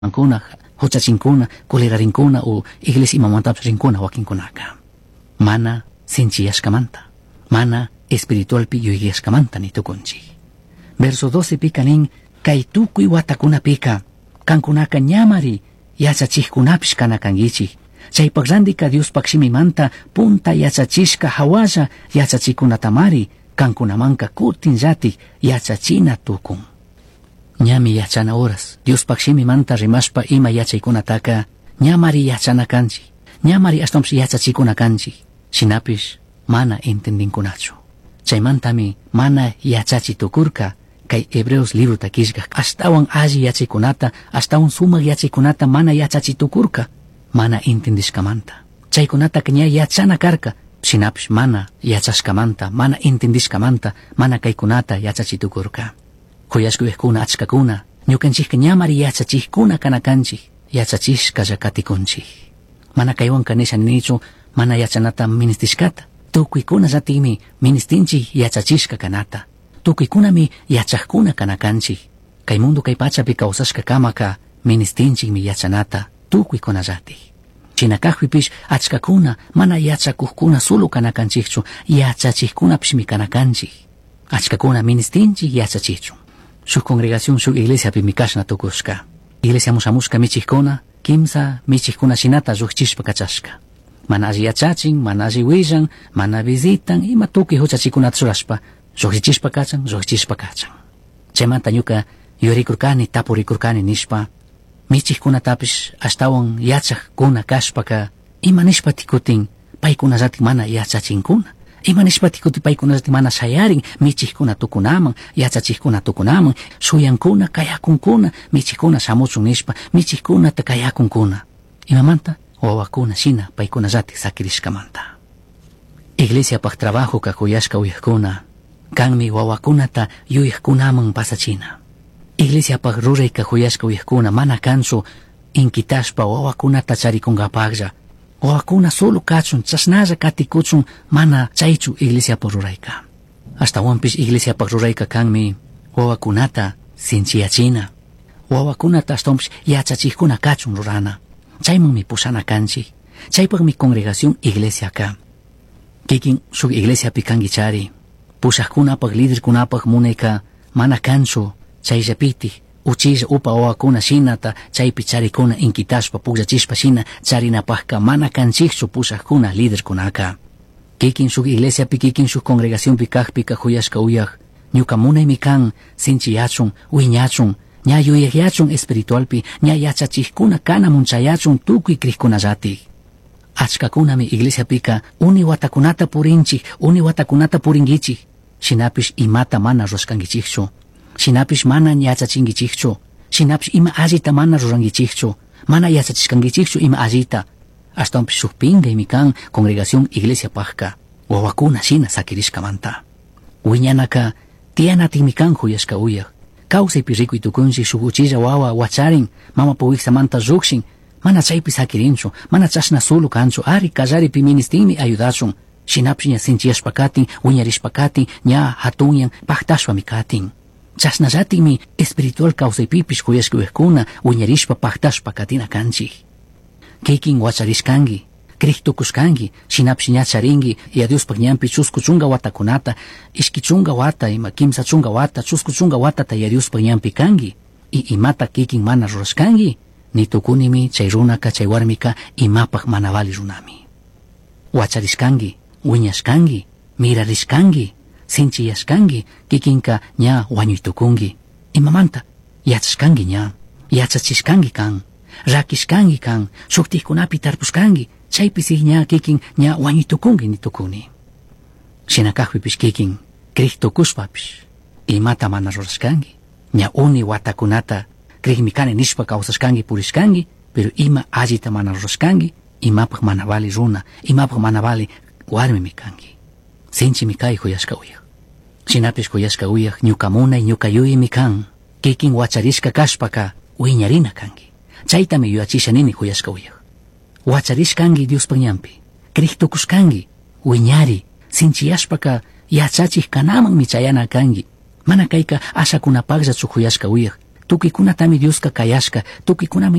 kuna, huchachinkuna, kulirarinkuna o iglesia imamantapas rinkuna wakinkunaka. Mana sinchiyashkamanta, mana espiritualpi yuyashkamanta nitukunchik. Verso 12 pika nin, kay tukuy watakunapika, kankunaka ñamari yachachikkunapish kanakankichik. Chaypakrandika Dios pakshimimanta punta yachachishka hawalla yachachikunatamari kankunamanka kutinllatik yachachina tukun. Ñami yachana horas Dios pakshimimanta rimashpa ima yachaykunataka ñamari yachana kanchik, ñamari ashtampish yachachikuna kanchik, shinapish mana entendinkunachu. Chaymantami mana yachachitukurka kay Hebreos libro takishka ashtawan alli yachaykunata, ashtawan sumak yachaykunata mana yachachitukurka, mana entendishkamanta. Chaykunata ña yachana karka, shinapish mana yachashkamanta, mana entendishkamanta, mana kaykunata yachachitukurka. Kuyashkuyukkuna achkakuna, ñukanchikka ñamari yachachijkuna kanakanchik, yachachishkalla katikunchik. Mana kaywanka nishan nichu, mana yachanata ministishkata. Tukuykuna ratimi ministinchik yachachishka kanata. Tukuykunami yachajkuna kanakanchik. Kay mundo kay pachapi kawsashka kamaka ministinchikmi yachanata tukuykuna rati. Chinakajpipish achkakuna mana yachakukkuna solo kanakanchikchu, yachachijkunapishmi kanakanchik. Achkakuna ministinchik yachachikchu. Shuk congregación shuk iglesiapi mikashna tukushka. Iglesia musamushka michijkuna, kimsa michijkuna shinata rukchishpa kachashka. Mana alli yachachin, mana alli willan, mana visitan, ima tukuy huchachikunata surashpa, rukchishpa kachan. Chaymanta ñuka yurikurkani, tapurikurkani nishpa, michijkunatapish ashtawan yachajkuna kashpaka, ima nishpa tikutin paykuna rati mana yachachinkuna. Ima nishpa tikutin paykuna rati mana shayarin michijkuna tukunaman, yachachijkuna tukunaman, suyankuna, kayakunkuna, michijkuna shamuchun nishpa, michijkunata kayakunkuna. Imamanta wawakuna shina paykuna rati sakirishkamanta. Iglesia pak trabajo kakuyashka uyajkuna, kanmi wawakunata yuyajkunaman pasachina. Iglesia pak rurayka kuyashka uyajkuna mana kanchu inkitashpa wawakunata charikunkapaklla. Wawakuna solo kachun, chasnalla katikuchun mana chaychu iglesia pak rurayka. Ashtawanpish iglesia pak rurayka kanmi wawakunata sinchiyachina. Wawakunata ashtawanpish yachachijkuna kachun rurana. Chaymanmi pusana kanchik, chaypakmi congregación iglesia ka. Kikin shuk iglesia pi kankichari, pushajkunapak liderkunapak munayka mana kanchu chayllapitik, uchilla upa wawakuna shinata chaypi charikuna inkitashpa pukllachishpa shina charinapakka mana kanchikchu pushajkuna liderkunaka. Kikin shuk iglesia pi kikin shuk congregación pi kajpika kuyashka uyaj, ñuka munaymi kan sinchiyachun, wiñachun, ña yuyajyachun espiritualpi, ña yachachijkuna kana munchayachun tukuy krikkunallatik. Achkakunami iglesia pika uni watakunata purinchik, uni watakunata purinkichik, shinapish imata mana rurashkankichikchu, shinapish mana yachachinkichikchu, shinapish ima allita mana rurankichikchu, mana yachachishkankichikchu ima allita. Ashtawanpish shuk pinkaymi kan congregación iglesia pajka, wawakuna shina sakirishkamanta. Wiñanaka tiyanatinmi kan kuyashka uyaj. Kawsaypi rikuy tukunchik shuk uchilla wawa wacharin, mama puwiksamanta rukshin, mana chaypi sakirinchu, mana chashna solo kanchu, ari kallaripi ministinmi ayudachun, shinapish ña sinchiyashpa katin, wiñarishpa katin, ña hatunyan paktashpami katin. Chasnallatikmi espiritual kawsaypipish kuyashka uyajkuna wiñarishpa paktashpa katina kanchik. Kikin wacharishkanki, kriktukushkanki, shinapish ña charinki, y a Diospak ñampi chusku chunga watakunata, ishki chunga wata, ima kimsa chunga wata, chusku chunga watata y a Diospak ñampi kanki, y imata kikin mana rurashkanki, ni tukunimi chay runaka chay warmika imapak mana vali runami. Wacharishkanki, wiñashkanki, mirarishkanki, sinchiyashkanki, kikinka ña wañuytukunki. Imamanta, yachashkanki ña, yachachishkanki kan, rakishkanki kan, shuktijkunapi tarpushkanki, chaypi sig ña kikin ña wañuytukunki nitukuni. Shinakajpipish kikin, kriktukushpapish, imata mana rurashkanki, ña uni watakunata krikmikani nishpa kawsashkanki purishkanki, pero ima allita mana rurashkanki, imapak mana vali runa, imapak mana vali warmimi kanki. Sinchimi kay kuyashka uyaj. Shinapish kuyashka uyaj ñuka munay ñuka yuyimi kan, kikin wacharishka kashpaka wiñarina kanki. Chaytami yuyachisha nini kuyashka uyaj. Wacharishkanki Diospak ñampi, kriktukushkanki, wiñari, sinchiyashpaka yachachik kanamanmi chayana kanki. Mana kayka ashakunapaklla chukuyashka uyaj, tukuykuna tami Dios ka kayashka, tukuykuna